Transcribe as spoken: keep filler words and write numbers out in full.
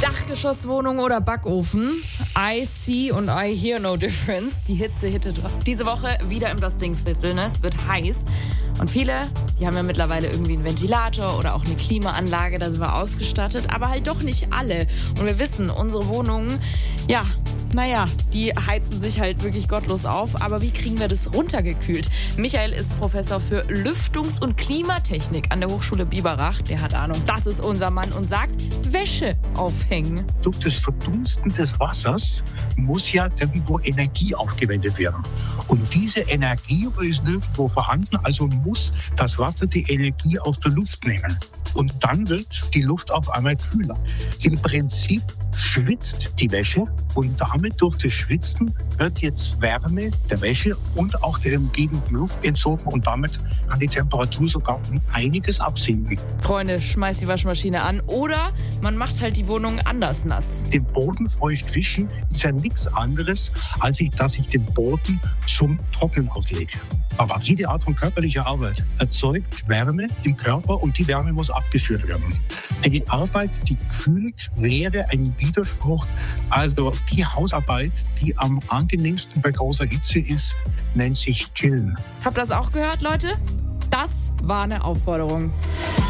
Dachgeschosswohnung oder Backofen? I see und I hear no difference. Die Hitze hittet diese Woche wieder im Das Ding-Viertel. Ne? Es wird heiß. Und viele, die haben ja mittlerweile irgendwie einen Ventilator oder auch eine Klimaanlage, da sind wir ausgestattet. Aber halt doch nicht alle. Und wir wissen, unsere Wohnungen, ja, naja, die heizen sich halt wirklich gottlos auf. Aber wie kriegen wir das runtergekühlt? Michael ist Professor für Lüftungs- und Klimatechnik an der Hochschule Biberach. Der hat Ahnung. Das ist unser Mann und sagt, Wäsche aufhängen. Durch das Verdunsten des Wassers muss ja irgendwo Energie aufgewendet werden. Und diese Energie ist nirgendwo vorhanden, also muss das Wasser die Energie aus der Luft nehmen. Und dann wird die Luft auf einmal kühler. Im Prinzip schwitzt die Wäsche und damit durch das Schwitzen wird jetzt Wärme der Wäsche und auch der umgebenden Luft entzogen und damit kann die Temperatur sogar um einiges absinken. Freunde, schmeißt die Waschmaschine an oder man macht halt die Wohnung anders nass. Den Boden feucht wischen ist ja nichts anderes, als ich, dass ich den Boden zum Trocknen auslege. Aber jede Art von körperlicher Arbeit erzeugt Wärme im Körper und die Wärme muss abgeführt werden. Die Arbeit, die kühlt, wäre ein Widerspruch. Also die Hausarbeit, die am angenehmsten bei großer Hitze ist, nennt sich Chillen. Habt ihr das auch gehört, Leute? Das war eine Aufforderung.